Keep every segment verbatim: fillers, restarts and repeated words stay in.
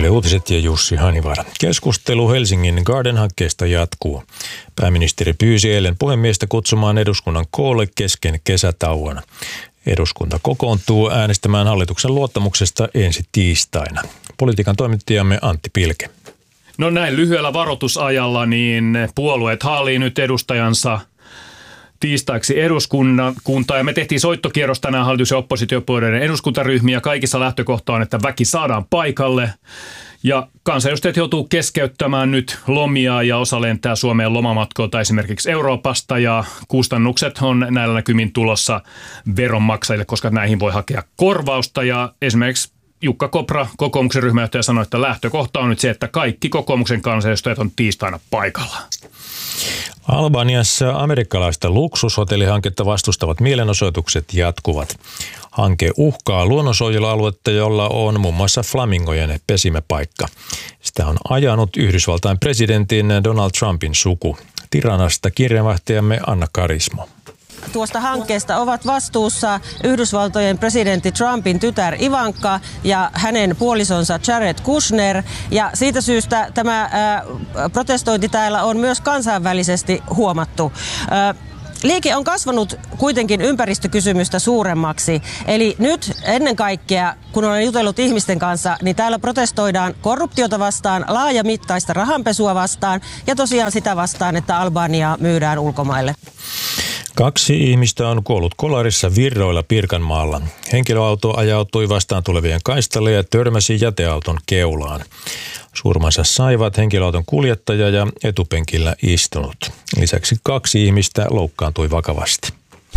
Yle Uutiset ja Jussi Hanivaara. Keskustelu Helsingin Garden-hankkeesta jatkuu. Pääministeri pyysi eilen puhemiestä kutsumaan eduskunnan koolle kesken kesätauon. Eduskunta kokoontuu äänestämään hallituksen luottamuksesta ensi tiistaina. Politiikan toimittajamme Antti Pilke. No näin lyhyellä varoitusajalla niin puolueet haalii nyt edustajansa tiistaiksi eduskuntaan, ja me tehtiin soittokierros tänään hallitus- ja oppositiopuolueiden eduskuntaryhmiä. Kaikissa lähtökohta on, että väki saadaan paikalle, ja kansanedustajat joutuu keskeyttämään nyt lomia, ja osa lentää Suomeen lomamatkoilta esimerkiksi Euroopasta, ja kustannukset on näillä näkymin tulossa veronmaksajille, koska näihin voi hakea korvausta, ja esimerkiksi Jukka Kopra, kokoomuksen ryhmäjohtaja, sanoi, että lähtökohta on nyt se, että kaikki kokoomuksen kansanedustajat on tiistaina paikalla. Albaniassa amerikkalaista luksushotellihanketta vastustavat mielenosoitukset jatkuvat. Hanke uhkaa luonnonsuojelualuetta, jolla on muun muassa flamingojen pesimäpaikka. Sitä on ajanut Yhdysvaltain presidentin Donald Trumpin suku. Tiranasta kirjeenvaihtajamme Anna Karismo. Tuosta hankkeesta ovat vastuussa Yhdysvaltojen presidentti Trumpin tytär Ivanka ja hänen puolisonsa Jared Kushner. Ja siitä syystä tämä ää, protestointi täällä on myös kansainvälisesti huomattu. Ää, Liike on kasvanut kuitenkin ympäristökysymystä suuremmaksi. Eli nyt ennen kaikkea, kun olen jutellut ihmisten kanssa, niin täällä protestoidaan korruptiota vastaan, laajamittaista rahanpesua vastaan ja tosiaan sitä vastaan, että Albaniaa myydään ulkomaille. Kaksi ihmistä on kuollut kolarissa Virroilla Pirkanmaalla. Henkilöauto ajautui vastaan tulevien kaistalle ja törmäsi jäteauton keulaan. Surmansa saivat henkilöauton kuljettaja ja etupenkillä istunut. Lisäksi kaksi ihmistä loukkaantui vakavasti.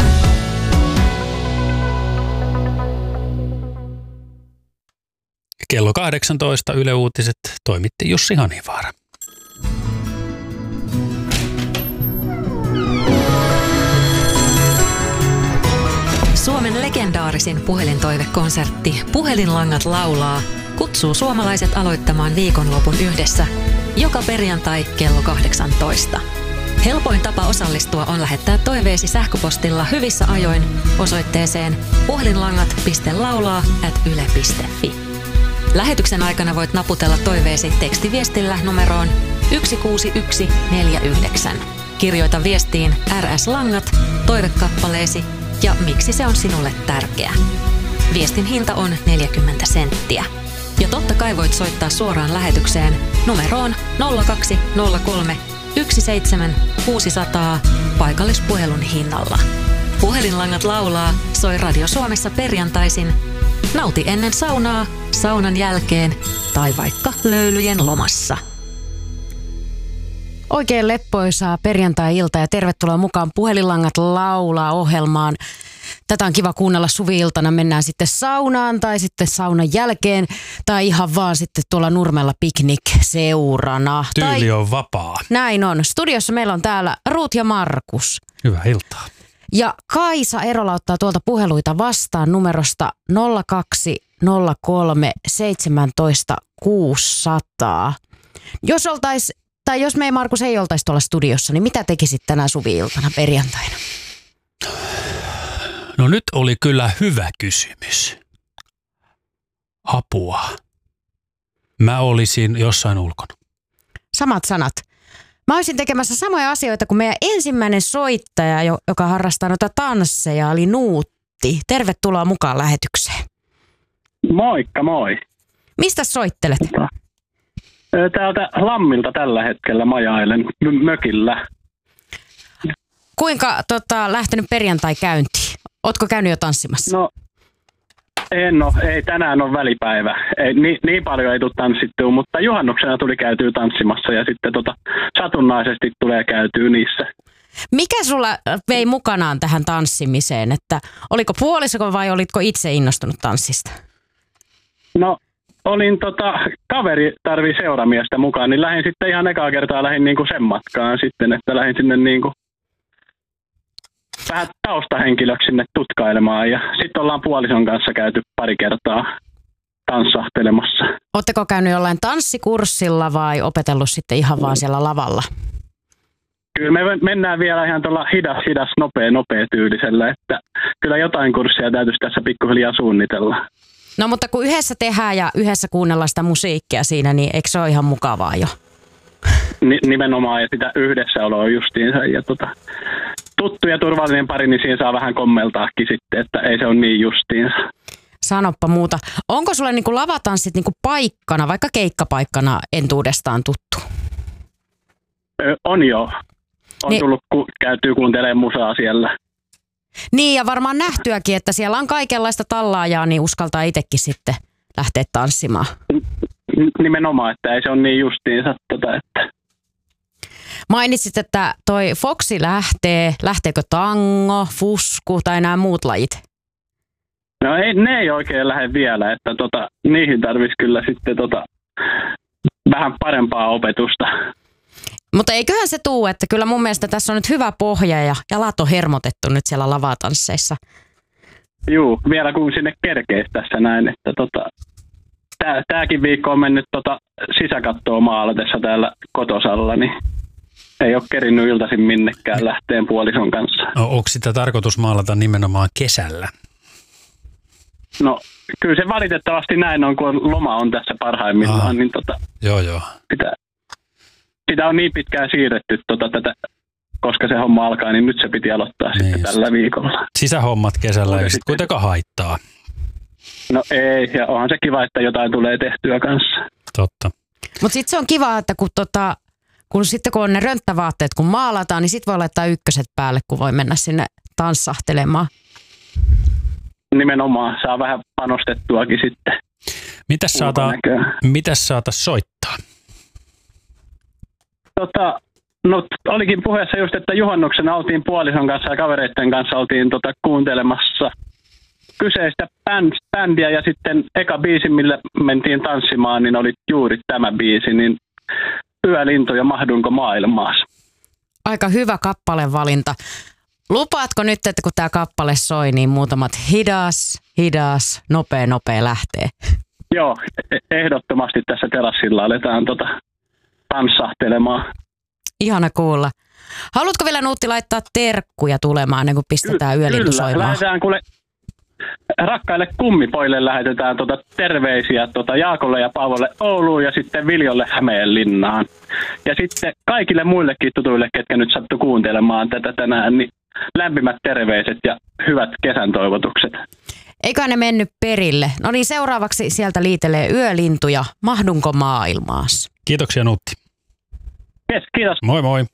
Kello kahdeksantoista Yle Uutiset toimitti Jussi Hanivaara. Suomen legendaarisin puhelintoivekonsertti Puhelinlangat laulaa kutsuu suomalaiset aloittamaan viikonlopun yhdessä joka perjantai kello kahdeksantoista. Helpoin tapa osallistua on lähettää toiveesi sähköpostilla hyvissä ajoin osoitteeseen puhelinlangat piste laulaa ät yle piste fi. Lähetyksen aikana voit naputella toiveesi tekstiviestillä numeroon yksi kuusi yksi neljä yhdeksän. Kirjoita viestiin R S-langat, toivekappaleesi ja miksi se on sinulle tärkeä. Viestin hinta on neljäkymmentä senttiä. Ja totta kai voit soittaa suoraan lähetykseen numeroon nolla kaksi nolla kolme yksi seitsemän kuusi nolla nolla paikallispuhelun hinnalla. Puhelinlangat laulaa soi Radio Suomessa perjantaisin. Nauti ennen saunaa, saunan jälkeen tai vaikka löylyjen lomassa. Oikein leppoisaa perjantai-ilta ja tervetuloa mukaan Puhelinlangat laulaa -ohjelmaan. Tätä on kiva kuunnella suvi-iltana. Mennään sitten saunaan tai sitten saunan jälkeen tai ihan vaan sitten tuolla nurmella piknik-seurana. Tyyli tai... on vapaa. Näin on. Studiossa meillä on täällä Ruut ja Markus. Hyvää iltaa. Ja Kaisa Erola ottaa tuolta puheluita vastaan numerosta nolla kaksi nolla kolme seitsemäntoista kuusisataa. Jos oltais, tai jos me Markus ei oltaisi tuolla studiossa, niin mitä tekisit tänä suvi-iltana perjantaina? No nyt oli kyllä hyvä kysymys. Apua. Mä olisin jossain ulkona. Samat sanat. Mä olisin tekemässä samoja asioita kuin meidän ensimmäinen soittaja, joka harrastaa noita tansseja, eli Nuutti. Tervetuloa mukaan lähetykseen. Moikka, moi. Mistä soittelet? Täältä Lammilta tällä hetkellä majailen m- mökillä. Kuinka tota, lähtenyt perjantai käyntiin? Ootko käynyt jo tanssimassa? No, en ole. Ei, tänään on välipäivä. Ei, niin, niin paljon ei tule tanssittua, mutta juhannuksena tuli käytyä tanssimassa ja sitten tota, satunnaisesti tulee käytyä niissä. Mikä sulla vei mukanaan tähän tanssimiseen? Että oliko puoliso vai olitko itse innostunut tanssista? No, olin tota, kaveri tarvii seuramiestä mukaan, niin lähdin sitten ihan ekaa kertaa lähdin niinku sen matkaan sitten, että lähdin sinne niinku vähän taustahenkilöksi sinne tutkailemaan ja sitten ollaan puolison kanssa käyty pari kertaa tanssahtelemassa. Oletteko käynyt jollain tanssikurssilla vai opetellut sitten ihan vaan siellä lavalla? Kyllä me mennään vielä ihan tuolla hidas, hidas, nopea, nopea tyylisellä, että kyllä jotain kurssia täytyisi tässä pikkuhiljaa suunnitella. No mutta kun yhdessä tehdään ja yhdessä kuunnellaan sitä musiikkia siinä, niin eikö se ole ihan mukavaa jo? Nimenomaan, ja sitä yhdessäoloa justiinsa. Ja tota, tuttu ja turvallinen pari, niin siinä saa vähän kommeltaakin sitten, että ei se ole niin justiinsa. Sanoppa muuta. Onko sulle niinku lavatanssit niinku paikkana, vaikka keikkapaikkana entuudestaan tuttu? Ö, on jo. On niin, tullut, ku, käytyy kuuntelemaan musaa siellä. Niin, ja varmaan nähtyäkin, että siellä on kaikenlaista tallaajaa, niin uskaltaa itsekin sitten lähteä tanssimaan. Nimenomaan, että ei se ole niin justiinsa. Tota, että. Mainitsit, että toi Foxi lähtee. Lähteekö tango, fusku tai nämä muut lajit? No ei, ne ei oikein lähde vielä, että tota, niihin tarvitsisi kyllä sitten tota, vähän parempaa opetusta. Mutta eiköhän se tuu, että kyllä mun mielestä tässä on nyt hyvä pohja ja jalat on hermotettu nyt siellä lavatansseissa. Juu, vielä kun sinne kerkeisi tässä näin, että tota, tää, tääkin viikko on mennyt tota sisäkattoa maalatessa täällä kotosalla, niin ei ole kerinnyt iltaisin minnekään lähteen puolison kanssa. No, onko sitä tarkoitus maalata nimenomaan kesällä? No kyllä se valitettavasti näin on, kun loma on tässä parhaimmillaan, Aha. niin tota, joo, joo. Sitä, sitä on niin pitkään siirretty tota, tätä, koska se homma alkaa, niin nyt se piti aloittaa niin sitten just tällä viikolla. Sisähommat kesällä ei sitten kuitenkaan haittaa. No ei, ja onhan se kiva, että jotain tulee tehtyä kanssa. Totta. Mutta sitten se on kiva, että kun, tota, kun, sitten kun on ne rönttävaatteet, kun maalataan, niin sitten voi laittaa ykköset päälle, kun voi mennä sinne tanssahtelemaan. Nimenomaan, saa vähän panostettuakin sitten. Mitäs saata, mitäs saata soittaa? Tota, no olikin puheessa just, että juhannuksena oltiin puolison kanssa ja kavereiden kanssa oltiin tota, kuuntelemassa kyseistä bändiä ja sitten eka biisi, millä mentiin tanssimaan, niin oli juuri tämä biisi, niin Yölintu ja Mahdunko maailmaas. Aika hyvä kappalevalinta. Lupaatko nyt, että kun tämä kappale soi, niin muutamat hidas, hidas, nopea, nopea lähtee? Joo, ehdottomasti tässä terassilla aletaan tota, tanssahtelemaan. Ihana kuulla. Haluatko vielä Nuutti laittaa terkkuja tulemaan ennen kuin pistetään Yölintu soimaan? Kyllä, lähdetään kuule, rakkaille kummipoille lähetetään tota terveisiä tota Jaakolle ja Paavolle Ouluun ja sitten Viljolle Hämeenlinnaan. Ja sitten kaikille muillekin tutuille, ketkä nyt sattu kuuntelemaan tätä tänään, niin lämpimät terveiset ja hyvät kesän toivotukset. Eiköhän ne mennyt perille. No niin, seuraavaksi sieltä liitelee Yölintu ja Mahdunko maailmaas. Kiitoksia Nuutti. Yes, kiitos. Moi moi.